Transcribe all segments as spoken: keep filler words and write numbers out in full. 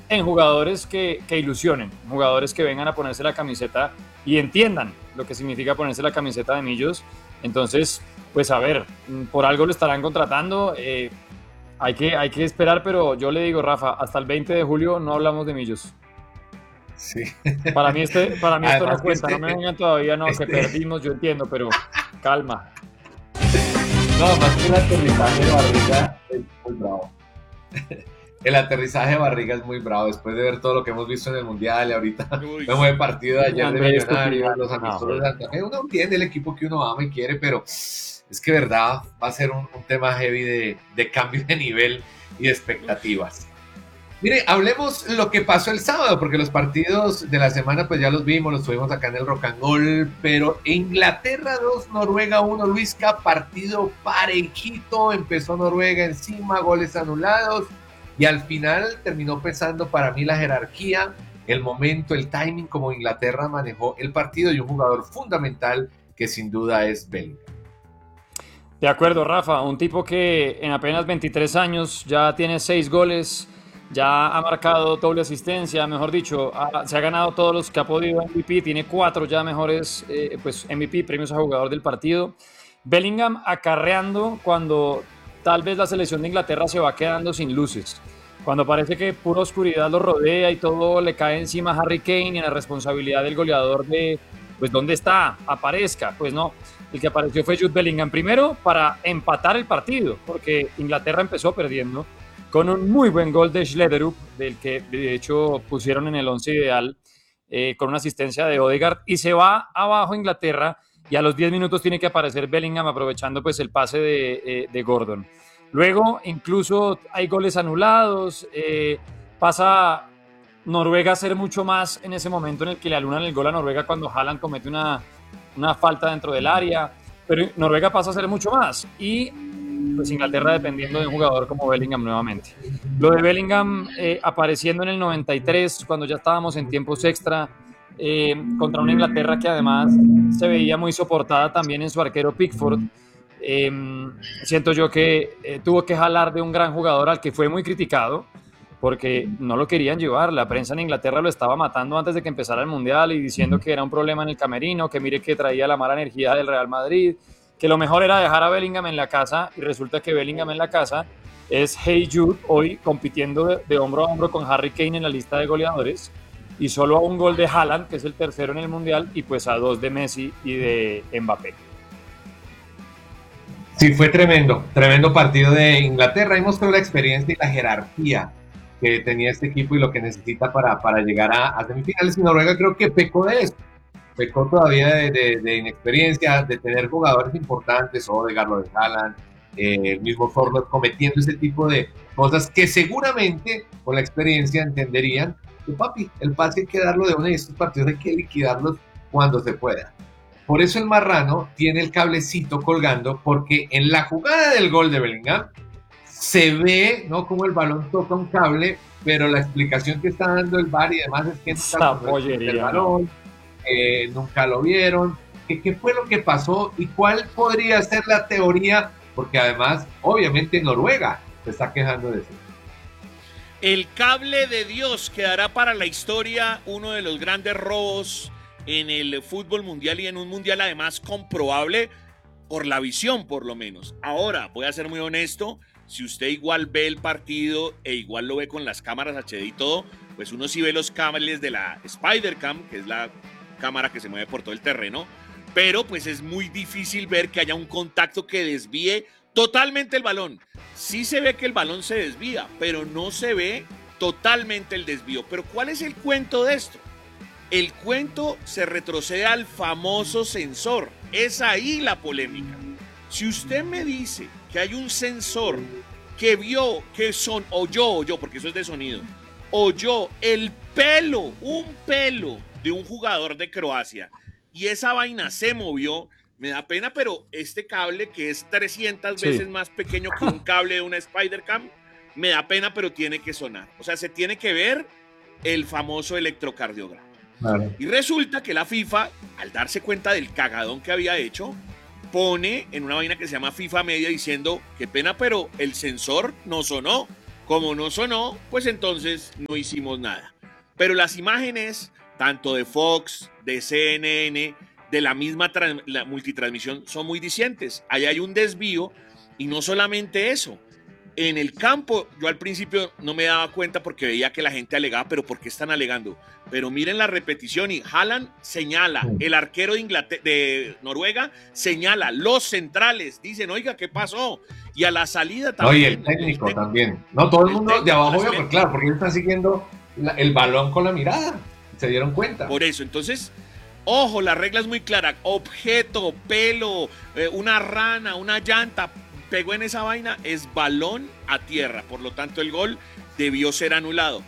en jugadores que, que ilusionen, jugadores que vengan a ponerse la camiseta y entiendan lo que significa ponerse la camiseta de Millos. Entonces, pues a ver, por algo lo estarán contratando, eh, hay, que, hay que esperar, pero yo le digo, Rafa, hasta el veinte de julio no hablamos de Millos. Sí. Para mí, este, para mí esto Además no que cuenta, este, no me vengan todavía, no, este, que perdimos, yo entiendo, pero calma. no, más que el aterrizaje de Barriga es muy bravo. El aterrizaje de Barriga es muy bravo, después de ver todo lo que hemos visto en el Mundial y ahorita vemos el partido de ayer de Andrés, Millonarios, los no, amistosos de Santa Fe. Uno entiende el equipo que uno ama y quiere, pero es que verdad va a ser un, un tema heavy de, de cambio de nivel y de expectativas. Mire, hablemos lo que pasó el sábado, porque los partidos de la semana pues ya los vimos, los tuvimos acá en el Rock and Roll, pero Inglaterra dos, Noruega uno, Luisca, partido parejito, empezó Noruega encima, goles anulados, y al final terminó pesando para mí la jerarquía, el momento, el timing, como Inglaterra manejó el partido, y un jugador fundamental que sin duda es Bellingham. De acuerdo, Rafa, un tipo que en apenas veintitrés años ya tiene seis goles, ya ha marcado doble asistencia, mejor dicho, ha, se ha ganado todos los que ha podido M V P, tiene cuatro ya mejores eh, pues M V P, premios a jugador del partido. Bellingham acarreando cuando tal vez la selección de Inglaterra se va quedando sin luces, cuando parece que pura oscuridad lo rodea y todo le cae encima a Harry Kane y en la responsabilidad del goleador de, pues, ¿dónde está? Aparezca, pues no. El que apareció fue Jude Bellingham, primero para empatar el partido, porque Inglaterra empezó perdiendo, con un muy buen gol de Schlederup, del que de hecho pusieron en el once ideal, eh, con una asistencia de Odegaard, y se va abajo Inglaterra, y a los diez minutos tiene que aparecer Bellingham aprovechando pues el pase de, eh, de Gordon. Luego incluso hay goles anulados, eh, pasa Noruega a ser mucho más en ese momento en el que le anulan el gol a Noruega cuando Haaland comete una, una falta dentro del área, pero Noruega pasa a ser mucho más, y pues Inglaterra dependiendo de un jugador como Bellingham nuevamente. Lo de Bellingham eh, apareciendo en el noventa y tres, cuando ya estábamos en tiempos extra, eh, contra una Inglaterra que además se veía muy soportada también en su arquero Pickford. Eh, siento yo que eh, tuvo que jalar de un gran jugador al que fue muy criticado, porque no lo querían llevar. La prensa en Inglaterra lo estaba matando antes de que empezara el Mundial y diciendo que era un problema en el camerino, que mire que traía la mala energía del Real Madrid, que lo mejor era dejar a Bellingham en la casa, y resulta que Bellingham en la casa es Hey Jude hoy compitiendo de, de hombro a hombro con Harry Kane en la lista de goleadores, y solo a un gol de Haaland, que es el tercero en el Mundial, y pues a dos de Messi y de Mbappé. Sí, fue tremendo, tremendo partido de Inglaterra. Ahí mostró la experiencia y la jerarquía que tenía este equipo y lo que necesita para, para llegar a, a semifinales. Y Noruega creo que pecó de eso, pecó todavía de, de, de inexperiencia, de tener jugadores importantes, Odegaard, lo de Haaland, eh, el mismo Fornot cometiendo ese tipo de cosas que seguramente con la experiencia entenderían que papi, el pase hay que darlo de una y estos partidos hay que liquidarlos cuando se pueda. Por eso el marrano tiene el cablecito colgando, porque en la jugada del gol de Bellingham se ve, ¿no?, como el balón toca un cable, pero la explicación que está dando el V A R y demás es que nunca el balón, eh, nunca lo vieron. ¿Qué, ¿Qué fue lo que pasó y cuál podría ser la teoría? Porque además, obviamente, Noruega se está quejando de eso. El cable de Dios quedará para la historia uno de los grandes robos en el fútbol mundial y en un mundial además comprobable por la visión, por lo menos. Ahora, voy a ser muy honesto, si usted igual ve el partido e igual lo ve con las cámaras H D y todo, pues uno sí ve los cables de la Spider-Cam, que es la cámara que se mueve por todo el terreno, pero pues es muy difícil ver que haya un contacto que desvíe totalmente el balón. Sí se ve que el balón se desvía, pero no se ve totalmente el desvío. Pero ¿cuál es el cuento de esto? El cuento se retrocede al famoso sensor. Es ahí la polémica. Si usted me dice que hay un sensor que vio, que son, oyó, oyó, porque eso es de sonido, oyó el pelo, un pelo de un jugador de Croacia, y esa vaina se movió, me da pena, pero este cable que es trescientas sí. veces más pequeño que un cable de una Spider-Cam, me da pena, pero tiene que sonar. O sea, se tiene que ver el famoso electrocardiograma. Vale. Y resulta que la FIFA, al darse cuenta del cagadón que había hecho, pone en una vaina que se llama FIFA Media diciendo, qué pena, pero el sensor no sonó. Como no sonó, pues entonces no hicimos nada. Pero las imágenes, tanto de Fox, de C N N, de la misma la multitransmisión, son muy dicientes. Ahí hay un desvío y no solamente eso. En el campo, yo al principio no me daba cuenta porque veía que la gente alegaba, pero ¿por qué están alegando? Pero miren la repetición y Haaland señala, el arquero de, Inglaterra, de Noruega señala, los centrales dicen, oiga, ¿qué pasó? Y a la salida también. Oye, el técnico el también. No, todo el, el mundo técnico, de abajo vio, pero claro, porque ellos están siguiendo la, el balón con la mirada. Se dieron cuenta. Por eso, entonces, ojo, la regla es muy clara. Objeto, pelo, eh, una rana, una llanta, pegó en esa vaina, es balón a tierra. Por lo tanto, el gol debió ser anulado.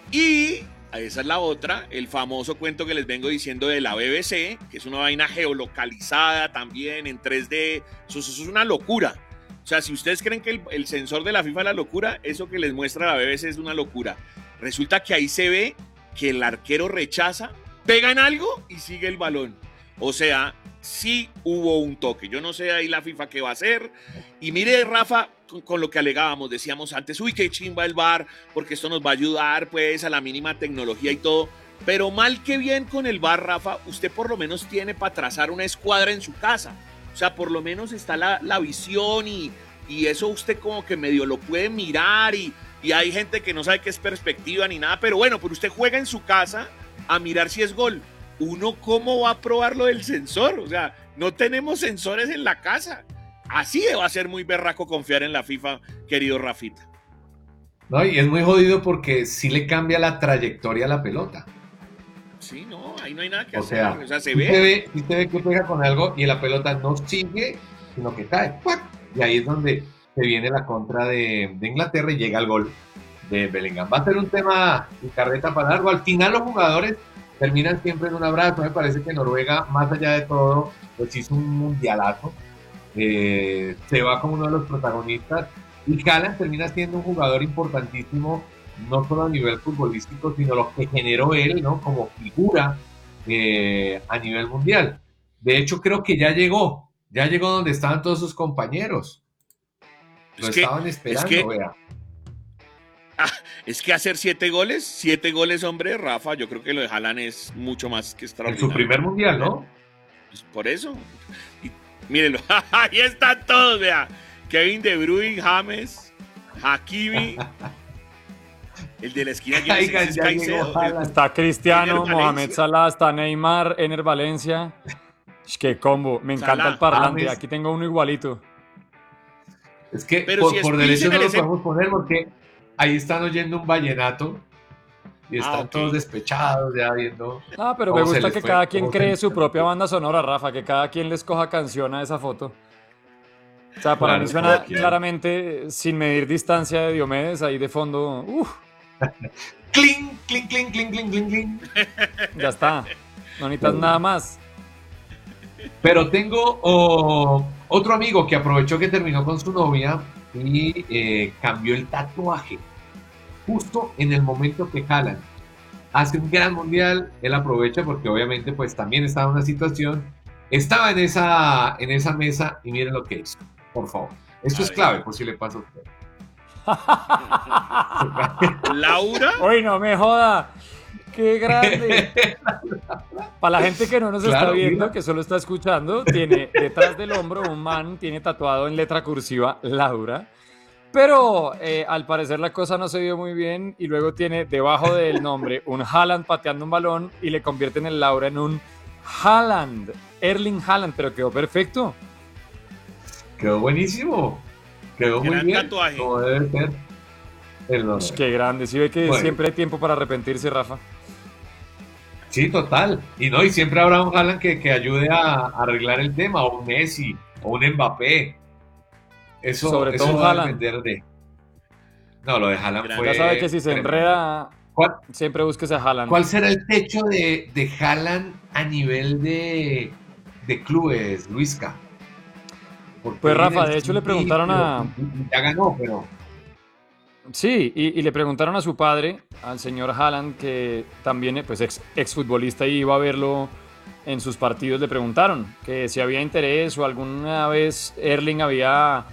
Y esa es la otra, el famoso cuento que les vengo diciendo de la B B C, que es una vaina geolocalizada también en tres D. Eso, eso es una locura. O sea, si ustedes creen que el, el sensor de la FIFA es la locura, eso que les muestra la B B C es una locura. Resulta que ahí se ve que el arquero rechaza, pega en algo y sigue el balón. O sea, sí hubo un toque. Yo no sé ahí la FIFA qué va a hacer. Y mire, Rafa, con, con lo que alegábamos, decíamos antes, uy, qué chimba el V A R, porque esto nos va a ayudar, pues, a la mínima tecnología y todo. Pero mal que bien con el V A R, Rafa, usted por lo menos tiene para trazar una escuadra en su casa. O sea, por lo menos está la, la visión y, y eso usted como que medio lo puede mirar y, y hay gente que no sabe qué es perspectiva ni nada, pero bueno, pero usted juega en su casa a mirar si es gol. ¿Uno cómo va a probar lo del sensor? O sea, no tenemos sensores en la casa. Así va a ser muy berraco confiar en la FIFA, querido Rafita. No, y es muy jodido porque sí le cambia la trayectoria a la pelota. Sí, no, ahí no hay nada que o hacer. Sea, o sea, se sí ve. Se ve. Sí se ve que pega con algo y la pelota no sigue, sino que cae. ¡Puac! Y ahí es donde se viene la contra de, de Inglaterra y llega el gol de Bellingham. Va a ser un tema de carreta para largo. Al final los jugadores terminan siempre en un abrazo. Me parece que Noruega, más allá de todo, pues hizo un mundialazo. Eh, se va como uno de los protagonistas. Y Haaland termina siendo un jugador importantísimo, no solo a nivel futbolístico, sino lo que generó él, ¿no? Como figura eh, a nivel mundial. De hecho, creo que ya llegó, ya llegó donde estaban todos sus compañeros. Lo es estaban que, esperando, es que, vea. Ah, es que hacer siete goles, siete goles, hombre, Rafa, yo creo que lo de Haaland es mucho más que extraordinario. En su primer mundial, ¿no? Pues por eso. Y, mírenlo, ahí están todos, vea. Kevin De Bruyne, James, Hakimi. El de la esquina que Ay, es Caicedo. Está Cristiano, Mohamed Salah, está Neymar, Ener Valencia. Qué combo, me encanta Salah, el parlante. James. Aquí tengo uno igualito. Es que Pero por, si por derecho no lo ese... podemos poner porque ahí están oyendo un vallenato y están ah, okay. todos despechados ya viendo. Ah, pero me gusta que fue, cada quien cree su propia banda sonora, Rafa, que cada quien les coja canción a esa foto. O sea, para claro, mí suena claramente, sin medir distancia de Diomedes, ahí de fondo. Uf. Cling, cling, cling, cling, cling, cling, cling. Ya está. No necesitas nada más. Pero tengo oh, otro amigo que aprovechó que terminó con su novia y eh, cambió el tatuaje. Justo en el momento que Haaland hace un gran mundial, él aprovecha porque obviamente pues también estaba en una situación, estaba en esa, en esa mesa y miren lo que hizo. Por favor. Esto a es ver. clave por si le pasa a usted. ¿Laura? Uy, no me joda. ¡Qué grande! Para la gente que no nos claro, está viendo, mira. que solo está escuchando, tiene detrás del hombro un man, tiene tatuado en letra cursiva Laura. Pero eh, al parecer la cosa no se vio muy bien y luego tiene debajo del nombre un Haaland pateando un balón y le convierten el Laura en un Haaland, Erling Haaland, pero quedó perfecto. Quedó buenísimo. Quedó Gran muy bien. Tatuaje. Como debe ser. El Pues qué grande. Sí ve que bueno. siempre hay tiempo para arrepentirse, Rafa. Sí, total. Y no, y siempre habrá un Haaland que, que ayude a, a arreglar el tema, o un Messi, o un Mbappé. Eso, Sobre eso todo va Haaland. a depender de... No, lo de Haaland Gran. fue... Ya sabe que si se tremendo. enreda, ¿Cuál? siempre búsquese a Haaland. ¿Cuál será el techo de, de Haaland a nivel de, de clubes, Luisca? Porque pues Rafa, de hecho le preguntaron a... Ya ganó, pero... Sí, y, y le preguntaron a su padre, al señor Haaland, que también pues ex, exfutbolista y iba a verlo en sus partidos, le preguntaron que si había interés o alguna vez Erling había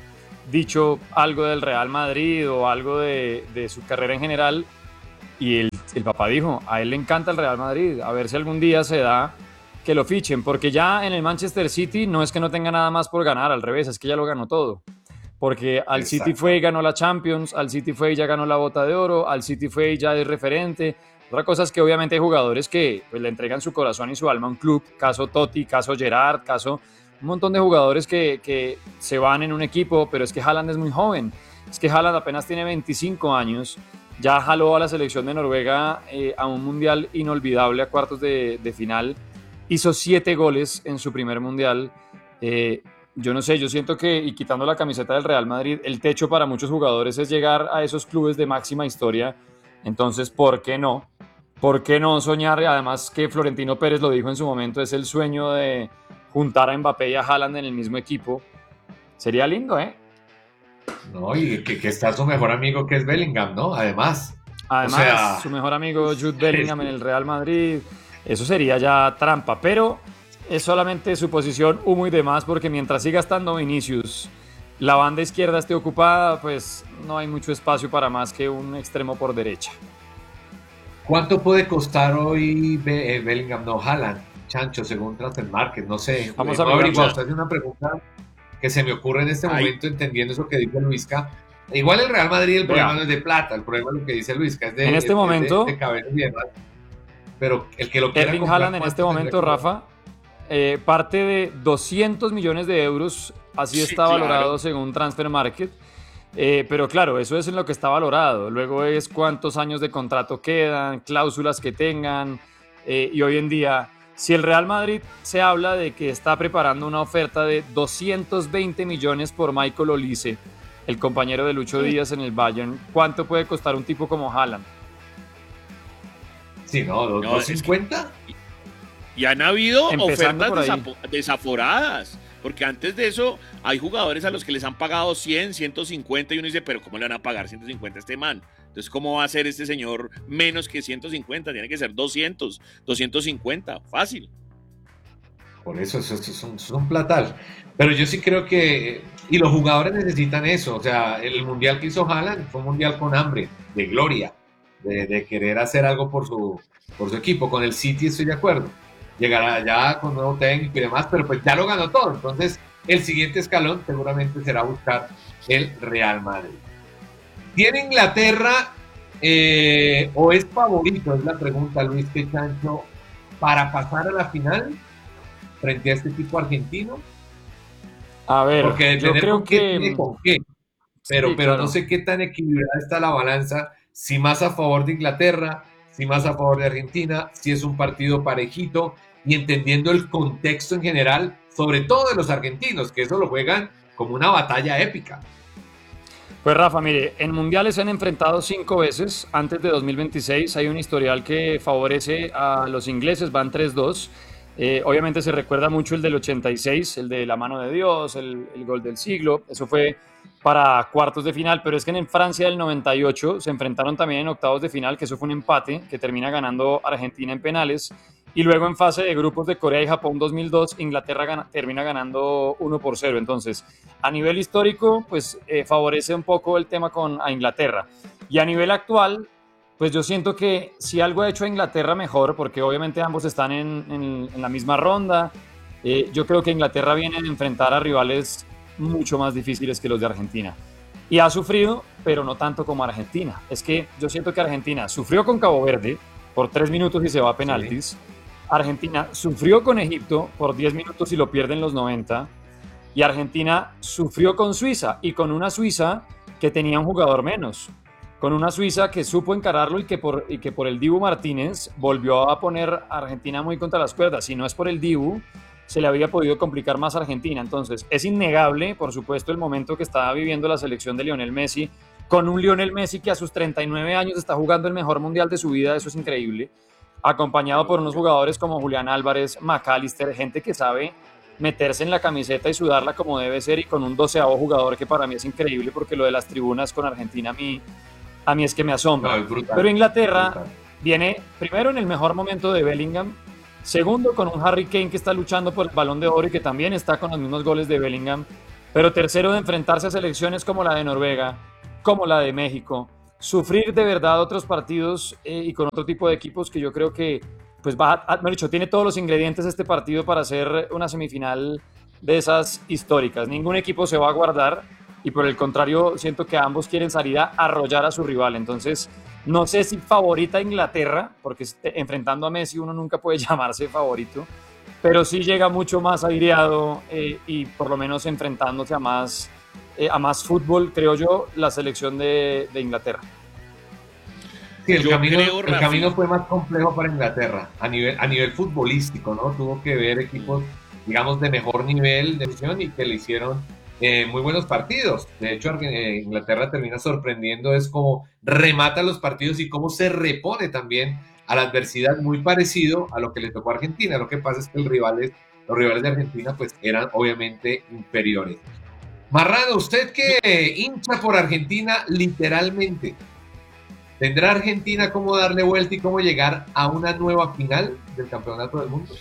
dicho algo del Real Madrid o algo de, de su carrera en general, y el, el papá dijo, a él le encanta el Real Madrid, a ver si algún día se da que lo fichen, porque ya en el Manchester City no es que no tenga nada más por ganar, al revés, es que ya lo ganó todo. Porque al Exacto. City fue y ganó la Champions, al City fue y ya ganó la Bota de Oro, al City fue y ya es referente. Otra cosa es que obviamente hay jugadores que pues, le entregan su corazón y su alma a un club, caso Totti, caso Gerrard, caso un montón de jugadores que, que se van en un equipo, pero es que Haaland es muy joven, es que Haaland apenas tiene veinticinco años, ya jaló a la selección de Noruega eh, a un mundial inolvidable, a cuartos de, de final, hizo siete goles en su primer mundial. eh, Yo no sé, yo siento que, y quitando la camiseta del Real Madrid, el techo para muchos jugadores es llegar a esos clubes de máxima historia. Entonces, ¿por qué no? ¿Por qué no soñar? Además que Florentino Pérez lo dijo en su momento, es el sueño de juntar a Mbappé y a Haaland en el mismo equipo. Sería lindo, ¿eh? No, y que, que está su mejor amigo que es Bellingham, ¿no? Además. Además, o sea, su mejor amigo Jude Bellingham en el Real Madrid. Eso sería ya trampa, pero es solamente suposición, humo y demás, porque mientras siga estando Vinicius, la banda izquierda esté ocupada, pues no hay mucho espacio para más que un extremo por derecha. ¿Cuánto puede costar hoy Bellingham, no Haaland, Chancho, según Transfermarkt? No sé. Vamos a ver. Esta es una pregunta que se me ocurre en este Ay. momento, entendiendo eso que dice Luisca. Igual el Real Madrid, el problema Vea. no es de plata, el problema es lo que dice Luisca, es de, en este es, momento, de, de cabeza y demás. Pero el que lo quiera Erling Haaland en este momento, Rafa, Eh, parte de doscientos millones de euros, así sí, está valorado claro. según Transfermarkt, eh, pero claro, eso es en lo que está valorado, luego es cuántos años de contrato quedan, cláusulas que tengan, eh, y hoy en día, si el Real Madrid se habla de que está preparando una oferta de doscientos veinte millones por Michael Olise, el compañero de Lucho sí. Díaz en el Bayern, ¿cuánto puede costar un tipo como Haaland? Sí, no, ¿doscientos cincuenta? Y han habido Empezando ofertas desaforadas, porque antes de eso hay jugadores a los que les han pagado cien, ciento cincuenta y uno dice, pero ¿cómo le van a pagar ciento cincuenta a este man? Entonces, ¿cómo va a ser este señor menos que ciento cincuenta? Tiene que ser doscientos, doscientos cincuenta, fácil. Por eso, eso, eso es, un, es un platal. Pero yo sí creo que, y los jugadores necesitan eso, o sea, el mundial que hizo Haaland fue un mundial con hambre, de gloria, de, de querer hacer algo por su, por su equipo. Con el City estoy de acuerdo. Llegará allá con nuevo técnico y demás, pero pues ya lo ganó todo. Entonces, el siguiente escalón seguramente será buscar el Real Madrid. ¿Tiene Inglaterra eh, o es favorito? Es la pregunta, Luis que Chancho, para pasar a la final frente a este equipo argentino. A ver, porque yo creo con qué, que... tiene con qué. Pero, sí, pero claro. no sé qué tan equilibrada está la balanza, si más a favor de Inglaterra, si más a favor de Argentina, si es un partido parejito, y entendiendo el contexto en general, sobre todo de los argentinos, que eso lo juegan como una batalla épica. Pues Rafa, mire, en mundiales se han enfrentado cinco veces antes de dos mil veintiséis, hay un historial que favorece a los ingleses, van tres dos, eh, obviamente se recuerda mucho el del ochenta y seis, el de la mano de Dios, el, el gol del siglo, eso fue para cuartos de final, pero es que en Francia del noventa y ocho se enfrentaron también en octavos de final, que eso fue un empate, que termina ganando Argentina en penales, y luego en fase de grupos de Corea y Japón dos mil dos, Inglaterra gana, termina ganando uno por cero, entonces a nivel histórico, pues eh, favorece un poco el tema con a Inglaterra, y a nivel actual, pues yo siento que si algo ha hecho a Inglaterra mejor, porque obviamente ambos están en, en, en la misma ronda, eh, yo creo que Inglaterra viene de enfrentar a rivales mucho más difíciles que los de Argentina. Y ha sufrido, pero no tanto como Argentina. Es que yo siento que Argentina sufrió con Cabo Verde por tres minutos y se va a penaltis. Sí. Argentina sufrió con Egipto por diez minutos y lo pierde en los noventa. Y Argentina sufrió con Suiza, y con una Suiza que tenía un jugador menos. Con una Suiza que supo encararlo y que por, y que por el Dibu Martínez volvió a poner a Argentina muy contra las cuerdas. Si no es por el Dibu, se le había podido complicar más a Argentina. Entonces, es innegable, por supuesto, el momento que está viviendo la selección de Lionel Messi, con un Lionel Messi que a sus treinta y nueve años está jugando el mejor mundial de su vida, eso es increíble, acompañado por unos jugadores como Julián Álvarez, McAllister, gente que sabe meterse en la camiseta y sudarla como debe ser, y con un doceavo jugador que para mí es increíble, porque lo de las tribunas con Argentina a mí, a mí es que me asombra. No, es brutal, pero Inglaterra brutal. Viene primero en el mejor momento de Bellingham, segundo con un Harry Kane que está luchando por el Balón de Oro y que también está con los mismos goles de Bellingham, Pero tercero, de enfrentarse a selecciones como la de Noruega, como la de México, sufrir de verdad otros partidos eh, y con otro tipo de equipos que yo creo que, pues va, a, mejor dicho, tiene todos los ingredientes este partido para hacer una semifinal de esas históricas. Ningún equipo se va a guardar y por el contrario siento que ambos quieren salir a arrollar a su rival. Entonces no sé si favorita Inglaterra, porque enfrentando a Messi uno nunca puede llamarse favorito, pero sí llega mucho más aireado eh, y por lo menos enfrentándose a más, eh, a más fútbol, creo yo, la selección de, de Inglaterra. Sí, el camino, creo, el camino fue más complejo para Inglaterra a nivel, a nivel futbolístico, ¿no? Tuvo que ver equipos, digamos, de mejor nivel de acción y que le hicieron eh, muy buenos partidos. De hecho, eh, Inglaterra termina sorprendiendo, es como remata los partidos y cómo se repone también a la adversidad, muy parecido a lo que le tocó a Argentina. Lo que pasa es que el rivales, los rivales de Argentina pues eran obviamente inferiores. Marrano, usted que hincha por Argentina literalmente, ¿tendrá Argentina cómo darle vuelta y cómo llegar a una nueva final del Campeonato del Mundo?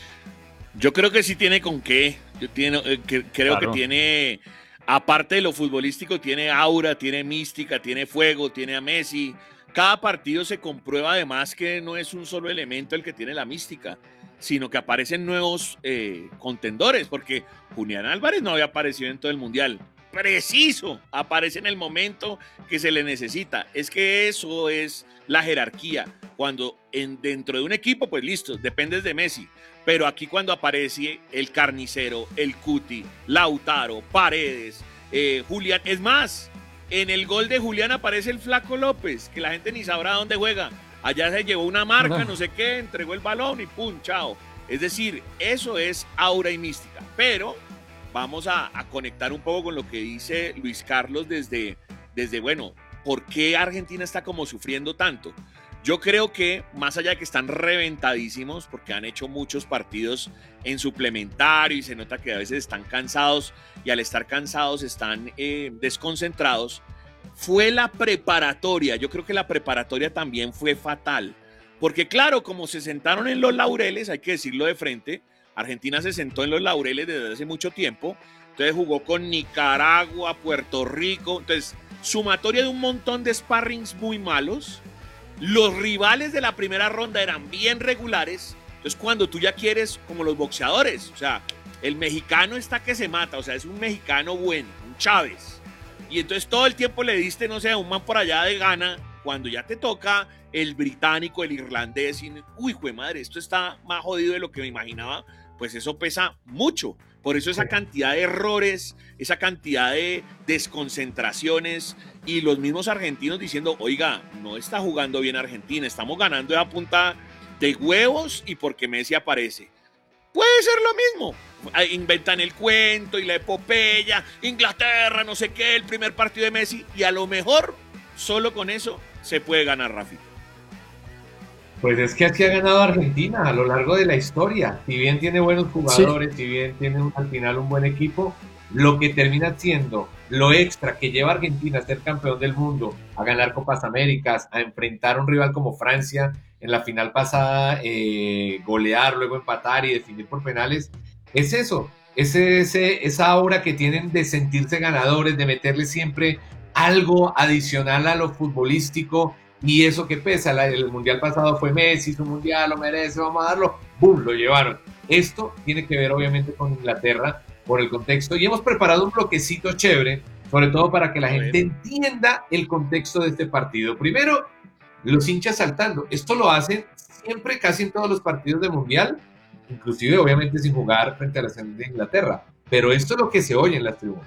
Yo creo que sí tiene con qué. Yo tiene, eh, que, creo claro. que tiene, aparte de lo futbolístico, tiene aura, tiene mística, tiene fuego, tiene a Messi. Cada partido se comprueba además que no es un solo elemento el que tiene la mística, sino que aparecen nuevos eh, contendores, porque Julián Álvarez no había aparecido en todo el Mundial. Preciso, aparece en el momento que se le necesita. Es que eso es la jerarquía. Cuando en, dentro de un equipo, pues listo, dependes de Messi. Pero aquí cuando aparece el Carnicero, el Cuti, Lautaro, Paredes, eh, Julián, es más, en el gol de Julián aparece el Flaco López, que la gente ni sabrá dónde juega. Allá se llevó una marca, no sé qué, entregó el balón y pum, chao. Es decir, eso es aura y mística. Pero vamos a, a conectar un poco con lo que dice Luis Carlos desde, desde, bueno, ¿por qué Argentina está como sufriendo tanto? Yo creo que más allá de que están reventadísimos porque han hecho muchos partidos en suplementario y se nota que a veces están cansados y al estar cansados están eh, desconcentrados, fue la preparatoria. Yo creo que la preparatoria también fue fatal porque claro, como se sentaron en los laureles, hay que decirlo de frente, Argentina se sentó en los laureles desde hace mucho tiempo, entonces jugó con Nicaragua, Puerto Rico, entonces sumatoria de un montón de sparrings muy malos. Los rivales de la primera ronda eran bien regulares, entonces cuando tú ya quieres, como los boxeadores, o sea, el mexicano está que se mata, o sea, es un mexicano bueno, un Chávez, y entonces todo el tiempo le diste, no sé, a un man por allá de Ghana, cuando ya te toca el británico, el irlandés, y uy, jue madre, esto está más jodido de lo que me imaginaba, pues eso pesa mucho. Por eso esa cantidad de errores, esa cantidad de desconcentraciones y los mismos argentinos diciendo, oiga, no está jugando bien Argentina, estamos ganando a punta de huevos y porque Messi aparece. Puede ser lo mismo. Inventan el cuento y la epopeya, Inglaterra, no sé qué, el primer partido de Messi y a lo mejor solo con eso se puede ganar, Rafi. Pues es que así ha ganado Argentina a lo largo de la historia. Si bien tiene buenos jugadores, sí. si bien tiene un, al final un buen equipo, lo que termina siendo lo extra que lleva a Argentina a ser campeón del mundo, a ganar Copas Américas, a enfrentar a un rival como Francia en la final pasada, eh, golear, luego empatar y definir por penales, es eso, es ese, esa aura que tienen de sentirse ganadores, de meterle siempre algo adicional a lo futbolístico. Y eso que pesa, el mundial pasado fue Messi, su mundial lo merece, vamos a darlo, ¡boom!, lo llevaron. Esto tiene que ver obviamente con Inglaterra, por el contexto, y hemos preparado un bloquecito chévere, sobre todo para que la gente entienda el contexto de este partido. Primero, los hinchas saltando, esto lo hacen siempre, casi en todos los partidos de mundial, inclusive obviamente sin jugar frente a la selección de Inglaterra, pero esto es lo que se oye en las tribunas.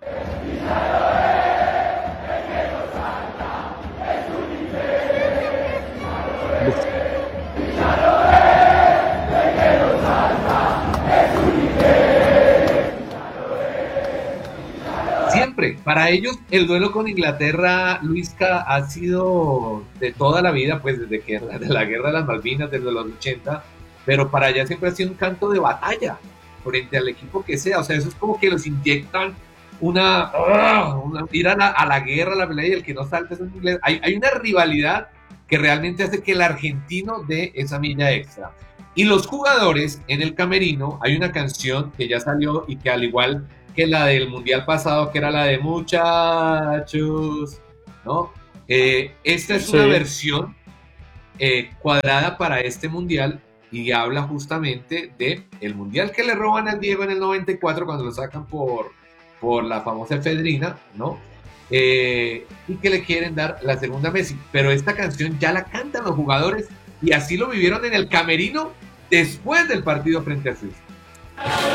Siempre, para ellos el duelo con Inglaterra, Luisca, ha sido de toda la vida, pues desde que de la guerra de las Malvinas, desde los ochenta, pero para allá siempre ha sido un canto de batalla frente al equipo que sea, o sea, eso es como que los inyectan una, una ir a la, a la guerra, a la pelea, y el que no salta es un inglés. Hay, hay una rivalidad que realmente hace que el argentino dé esa milla extra. Y los jugadores en el camerino, hay una canción que ya salió y que al igual que la del mundial pasado, que era la de muchachos, ¿no? Eh, esta es una Sí. versión eh, cuadrada para este mundial y habla justamente de el mundial que le roban al Diego en el noventa y cuatro cuando lo sacan por, por la famosa efedrina, ¿no? Eh, y que le quieren dar la segunda a Messi. Pero esta canción ya la cantan los jugadores y así lo vivieron en el camerino después del partido frente a Suiza.